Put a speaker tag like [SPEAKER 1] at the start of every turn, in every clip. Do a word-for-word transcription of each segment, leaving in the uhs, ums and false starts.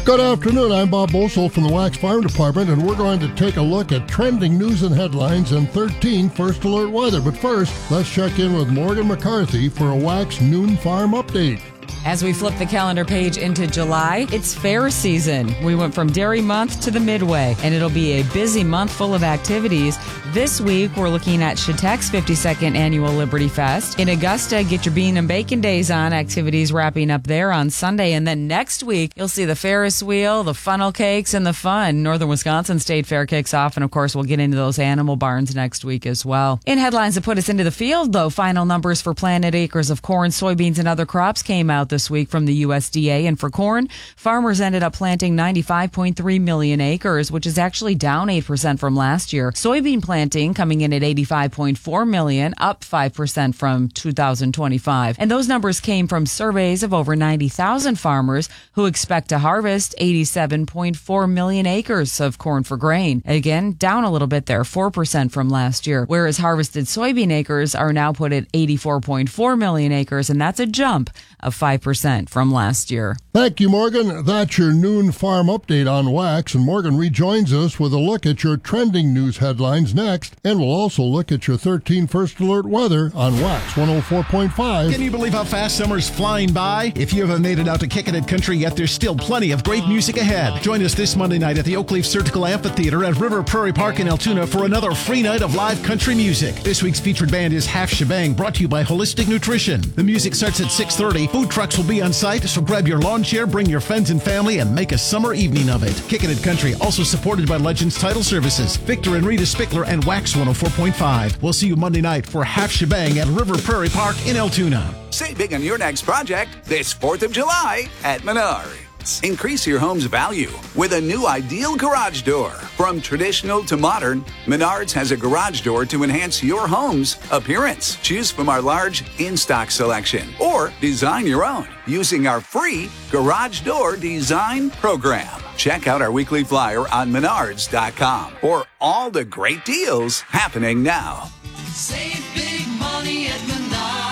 [SPEAKER 1] Good afternoon, I'm Bob Bosold from the Wax Farm Department, and we're going to take a look at trending news and headlines and thirteen First Alert weather. But first, let's check in with Morgan McCarthy for a Wax Noon Farm update.
[SPEAKER 2] As we flip the calendar page into July, it's fair season. We went from Dairy Month to the Midway, and it'll be a busy month full of activities. This week, we're looking at Chautauqua's fifty-second Annual Liberty Fest. In Augusta, get your bean and bacon days on. Activities wrapping up there on Sunday. And then next week, you'll see the Ferris wheel, the funnel cakes, and the fun. Northern Wisconsin State Fair kicks off, and of course, we'll get into those animal barns next week as well. In headlines that put us into the field, though, final numbers for planted acres of corn, soybeans, and other crops came out this week from the U S D A. And for corn, farmers ended up planting ninety-five point three million acres, which is actually down eight percent from last year. Soybean planting coming in at eighty-five point four million, up five percent from two thousand twenty-five. And those numbers came from surveys of over ninety thousand farmers who expect to harvest eighty-seven point four million acres of corn for grain. Again, down a little bit there, four percent from last year. Whereas harvested soybean acres are now put at eighty-four point four million acres, and that's a jump of five percent from last year.
[SPEAKER 1] Thank you, Morgan. That's your noon farm update on Wax, and Morgan rejoins us with a look at your trending news headlines next, and we'll also look at your thirteen First Alert weather on Wax one oh four point five.
[SPEAKER 3] Can you believe how fast summer's flying by? If you haven't made it out to Kickin' It Country yet, there's still plenty of great music ahead. Join us this Monday night at the Oak Leaf Surgical Amphitheater at River Prairie Park in Altoona for another free night of live country music. This week's featured band is Half Shebang, brought to you by Holistic Nutrition. The music starts at six thirty. Food trucks will be on site, so grab your lawn chair, bring your friends and family, and make a summer evening of it. Kickin' It Country, also supported by Legends Title Services, Victor and Rita Spickler, and Wax one oh four point five. We'll see you Monday night for Half Shebang at River Prairie Park in Altoona.
[SPEAKER 4] Save big on your next project this fourth of July at Menards. Increase your home's value with a new Ideal garage door. From traditional to modern, Menards has a garage door to enhance your home's appearance. Choose from our large in-stock selection or design your own using our free Garage Door Design Program. Check out our weekly flyer on menards dot com for all the great deals happening now.
[SPEAKER 5] Save big money at Menards.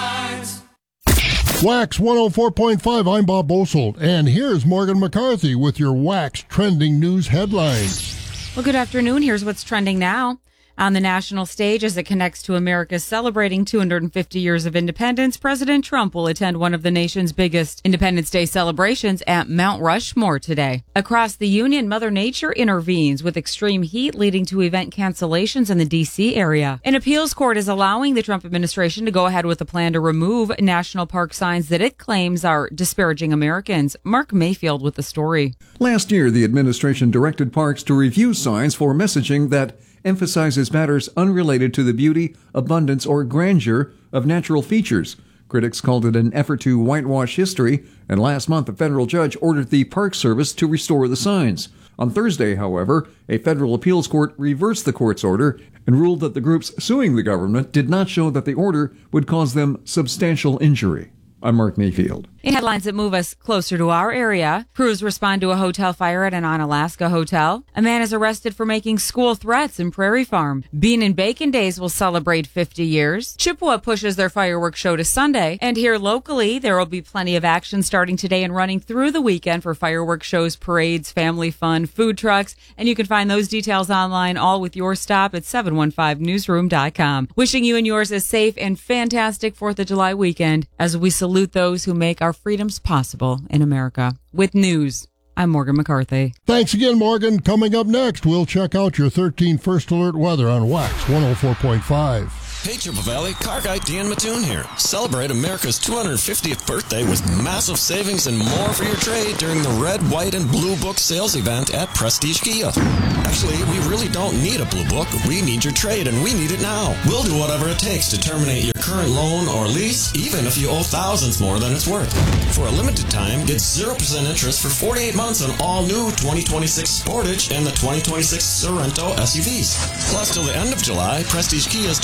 [SPEAKER 1] Wax one oh four point five, I'm Bob Bosold, and here's Morgan McCarthy with your Wax trending news headlines.
[SPEAKER 2] Well, good afternoon. Here's what's trending now. On the national stage, as it connects to America celebrating two hundred fifty years of independence, President Trump will attend one of the nation's biggest Independence Day celebrations at Mount Rushmore today. Across the Union, Mother Nature intervenes with extreme heat leading to event cancellations in the D C area. An appeals court is allowing the Trump administration to go ahead with a plan to remove national park signs that it claims are disparaging Americans. Mark Mayfield with the story.
[SPEAKER 6] Last year, the administration directed parks to review signs for messaging that emphasizes matters unrelated to the beauty, abundance, or grandeur of natural features. Critics called it an effort to whitewash history, and last month a federal judge ordered the Park Service to restore the signs. On Thursday, however, a federal appeals court reversed the court's order and ruled that the groups suing the government did not show that the order would cause them substantial injury. I'm Mark Mayfield.
[SPEAKER 2] In headlines that move us closer to our area, crews respond to a hotel fire at an Onalaska hotel. A man is arrested for making school threats in Prairie Farm. Bean and Bacon Days will celebrate fifty years. Chippewa pushes their fireworks show to Sunday. And here locally, there will be plenty of action starting today and running through the weekend for fireworks shows, parades, family fun, food trucks. And you can find those details online, all with your stop at seven one five newsroom dot com. Wishing you and yours a safe and fantastic fourth of July weekend as we salute those who make our freedoms possible in America. With news, I'm Morgan McCarthy.
[SPEAKER 1] Thanks again, Morgan. Coming up next, we'll check out your thirteen First Alert weather on Wax one oh four point five.
[SPEAKER 7] Hey, Chippewa Valley, car guy Dan Mattoon here. Celebrate America's two hundred fiftieth birthday with massive savings and more for your trade during the Red, White, and Blue Book sales event at Prestige Kia. Actually, we really don't need a Blue Book. We need your trade, and we need it now. We'll do whatever it takes to terminate your current loan or lease, even if you owe thousands more than it's worth. For a limited time, get zero percent interest for forty-eight months on all new twenty twenty-six Sportage and the twenty twenty-six Sorento S U Vs. Plus, till the end of July, Prestige Kia is donating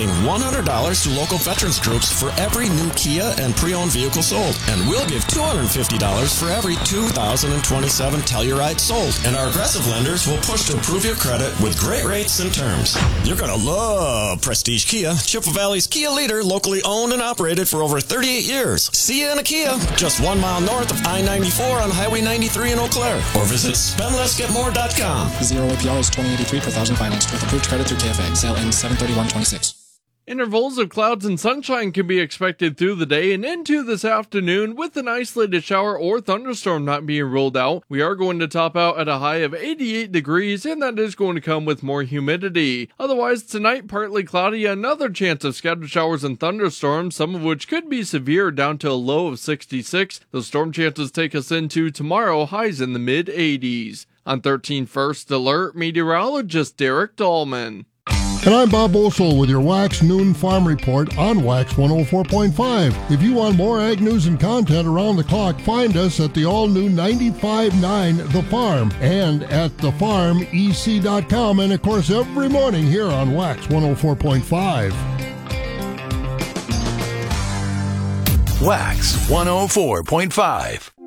[SPEAKER 7] giving one hundred dollars to local veterans groups for every new Kia and pre-owned vehicle sold. And we'll give two hundred fifty dollars for every two thousand twenty-seven Telluride sold. And our aggressive lenders will push to approve your credit with great rates and terms. You're going to love Prestige Kia, Chippewa Valley's Kia leader, locally owned and operated for over thirty-eight years. See you in a Kia, just one mile north of I ninety-four on Highway ninety-three in Eau Claire. Or visit spend less get more dot com.
[SPEAKER 8] Zero A P R is twenty eighty-three per thousand financed with approved credit through K F A. Sale ends seven thirty-one twenty-six.
[SPEAKER 9] Intervals of clouds and sunshine can be expected through the day and into this afternoon, with an isolated shower or thunderstorm not being ruled out. We are going to top out at a high of eighty-eight degrees, and that is going to come with more humidity. Otherwise, tonight, partly cloudy, another chance of scattered showers and thunderstorms, some of which could be severe, down to a low of sixty-six. The storm chances take us into tomorrow, highs in the mid eighties. On thirteen First Alert, meteorologist Derek Dahlman.
[SPEAKER 1] And I'm Bob Bossel with your Wax Noon Farm Report on Wax one oh four point five. If you want more ag news and content around the clock, find us at the all-new ninety-five point nine The Farm and at the farm e c dot com, and of course every morning here on Wax one oh four point five.
[SPEAKER 10] Wax one oh four point five.